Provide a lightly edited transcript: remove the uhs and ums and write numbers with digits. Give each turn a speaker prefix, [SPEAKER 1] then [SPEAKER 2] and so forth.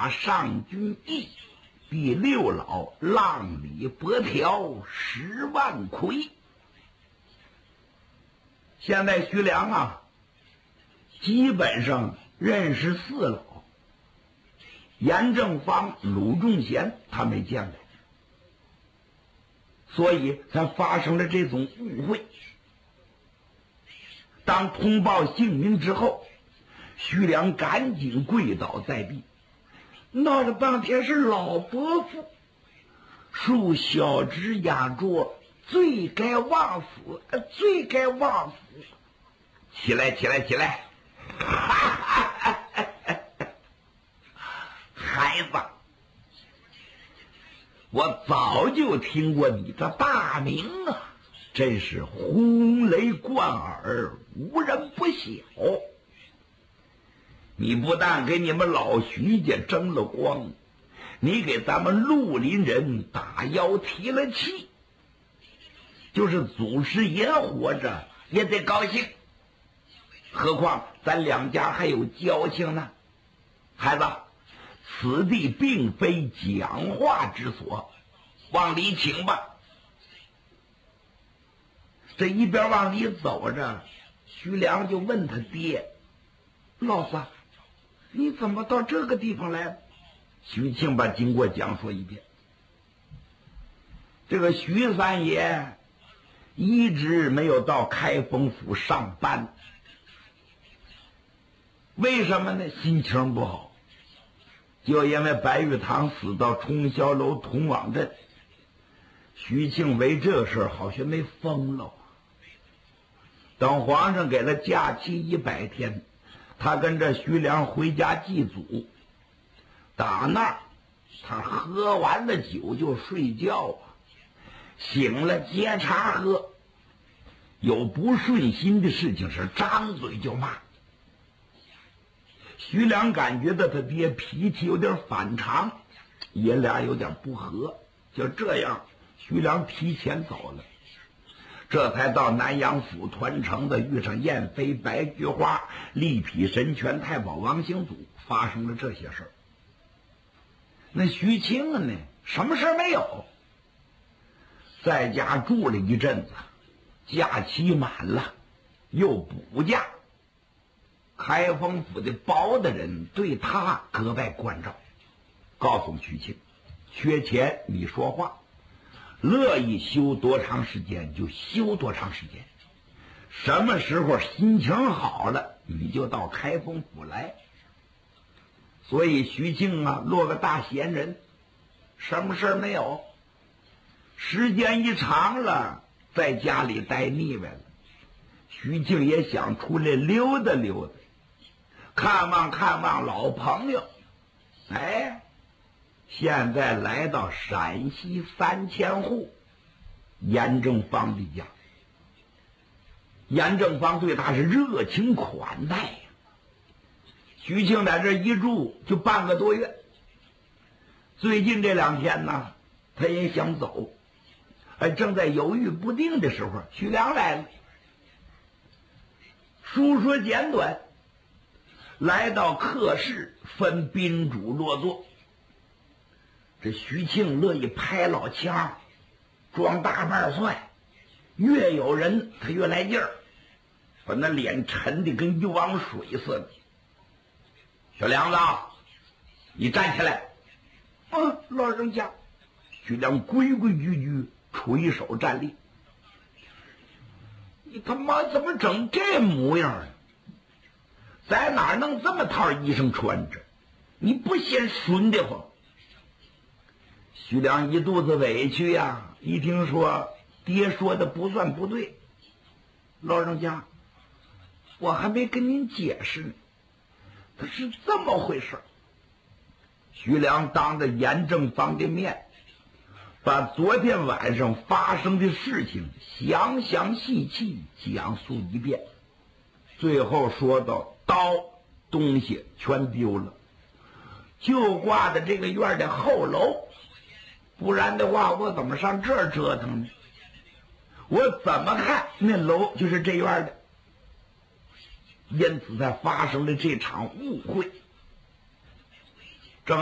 [SPEAKER 1] 马上军役，第六老浪里伯条10万魁。现在徐良啊，基本上认识4老，严正方、鲁仲贤他没见过，所以才发生了这种误会。当通报姓名之后，徐良赶紧跪倒在地，闹了半天是老伯父，恕小侄压桌，罪该万死，罪该万死。起来起来起来！孩子，我早就听过你的大名啊，真是轰雷贯耳，无人不晓。你不但给你们老徐家争了光，你给咱们绿林人打腰提了气，就是祖师爷活着也得高兴，何况咱两家还有交情呢。孩子，此地并非讲话之所，往里请吧。这一边往里走着，徐良就问他爹：老三，你怎么到这个地方来了？徐庆把经过讲述一遍。这个徐三爷一直没有到开封府上班，为什么呢？心情不好，就因为白玉堂死到冲霄楼同往镇，徐庆为这事好像没疯了。等皇上给了假期100天，他跟着徐良回家祭祖，打那儿他喝完了酒就睡觉啊，醒了接茶喝，有不顺心的事情是张嘴就骂。徐良感觉到他爹脾气有点反常，爷俩有点不和，就这样徐良提前走了，这才到南阳府团城的遇上燕飞白菊花、力匹神拳太保王兴祖，发生了这些事儿。那徐庆呢，什么事没有，在家住了一阵子，假期满了又补假。开封府的包大人对他格外关照，告诉徐庆，缺钱你说话，乐意休多长时间就休多长时间，什么时候心情好了你就到开封府来。所以徐庆啊，落个大闲人，什么事没有，时间一长了，在家里待腻歪了，徐庆也想出来溜达溜达，看望看望老朋友。哎，现在来到陕西3000户严正方的家，严正方对他是热情款待呀。徐庆在这一住就半个多月，最近这2天呢，他也想走，正在犹豫不定的时候，徐良来了。书说简短，来到客室，分宾主落座。这徐庆乐意拍老腔，装大瓣蒜，越有人他越来劲儿，把那脸沉的跟一汪水似的。小梁子，你站起来。老人家。徐良规规矩矩垂手站立。你他妈怎么整这模样啊？在哪弄这么套衣裳穿着？你不嫌损得慌？徐良一肚子委屈呀，一听说爹说的不算不对，老人家，我还没跟您解释呢，他是这么回事。徐良当着严正方的面，把昨天晚上发生的事情详详细细讲述一遍，最后说到刀东西全丢了，就挂在这个院的后楼，不然的话我怎么上这儿折腾呢？我怎么看那楼就是这院的，因此才发生了这场误会。